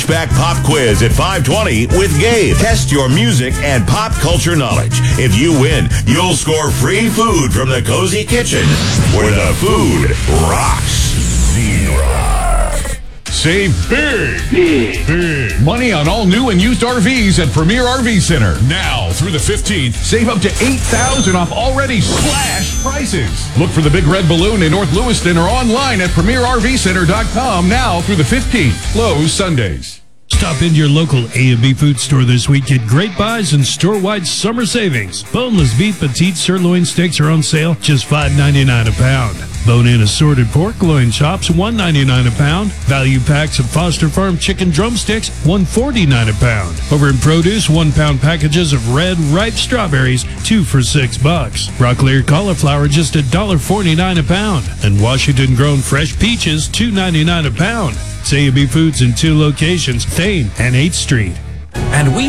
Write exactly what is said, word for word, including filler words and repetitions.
Switchback Pop Quiz at five twenty with Gabe. Test your music and pop culture knowledge. If you win, you'll score free food from the Cozy Kitchen, where the food rocks. Z-Rock. Save big, big, big money on all new and used R Vs at Premier R V Center. Now through the fifteenth, save up to eight thousand dollars off already slashed prices. Look for the big red balloon in North Lewiston or online at premier r v center dot com now through the fifteenth. Closed Sundays. Stop into your local A and B food store this week. Get great buys and store-wide summer savings. Boneless beef petite sirloin steaks are on sale, just five ninety-nine a pound. Bone-in assorted pork loin chops, one ninety-nine a pound. Value packs of Foster Farm chicken drumsticks, one forty-nine a pound. Over in produce, one-pound packages of red, ripe strawberries, two for six bucks. Broccoli or cauliflower, just a dollar forty-nine a pound. And Washington-grown fresh peaches, two ninety-nine a pound. It's A and B Foods in two locations, Thane and eighth Street. And we